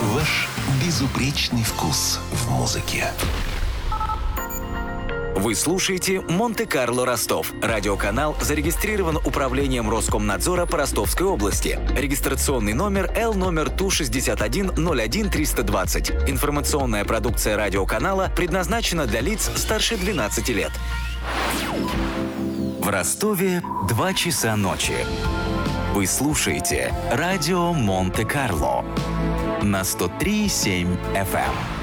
Ваш безупречный вкус в музыке. Вы слушаете «Монте-Карло Ростов». Радиоканал зарегистрирован Управлением Роскомнадзора по Ростовской области. Регистрационный номер Л номер ТУ-61-01-320. Информационная продукция радиоканала предназначена для лиц старше 12 лет. В Ростове 2 часа ночи. Вы слушаете радио «Монте-Карло» на 103,7 FM.